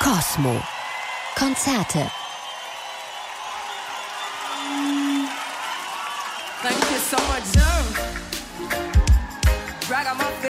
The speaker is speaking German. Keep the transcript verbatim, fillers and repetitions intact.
Kosmo. Konzerte. Thank you so much, sir. Ragamuffin.